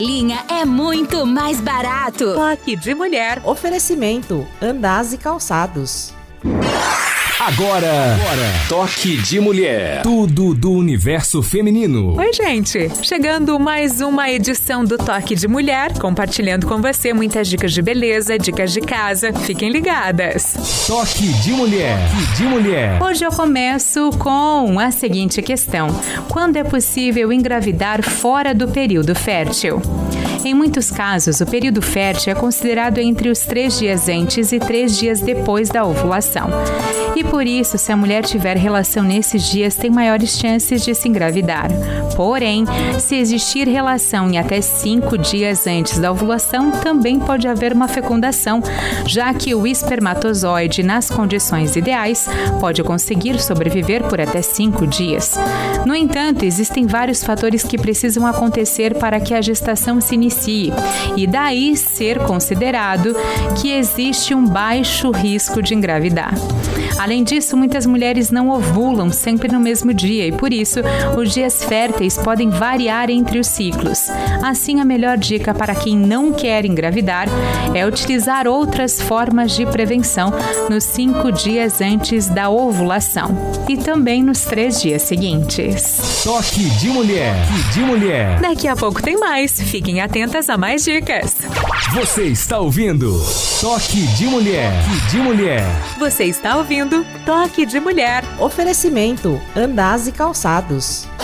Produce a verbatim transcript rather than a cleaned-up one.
Linha é muito mais barato. Toque de Mulher. Oferecimento: Andaz e Calçados. Agora, Agora, Toque de Mulher. Tudo do universo feminino. Oi, gente. Chegando mais uma edição do Toque de Mulher, compartilhando com você muitas dicas de beleza, dicas de casa. Fiquem ligadas. Toque de Mulher. Toque de Mulher. Hoje eu começo com a seguinte questão: quando é possível engravidar fora do período fértil? Em muitos casos, o período fértil é considerado entre os três dias antes e três dias depois da ovulação. E por isso, se a mulher tiver relação nesses dias, tem maiores chances de se engravidar. Porém, se existir relação em até cinco dias antes da ovulação, também pode haver uma fecundação, já que o espermatozoide, nas condições ideais, pode conseguir sobreviver por até cinco dias. No entanto, existem vários fatores que precisam acontecer para que a gestação se inicie, e daí ser considerado que existe um baixo risco de engravidar. Além disso, muitas mulheres não ovulam sempre no mesmo dia e, por isso, os dias férteis podem variar entre os ciclos. Assim, a melhor dica para quem não quer engravidar é utilizar outras formas de prevenção nos cinco dias antes da ovulação e também nos três dias seguintes. Toque de Mulher. Toque de Mulher. Daqui a pouco tem mais. Fiquem atentas a mais dicas. Você está ouvindo Toque de Mulher. Toque de Mulher. Você está ouvindo Toque de Mulher. Oferecimento: Andaz e Calçados.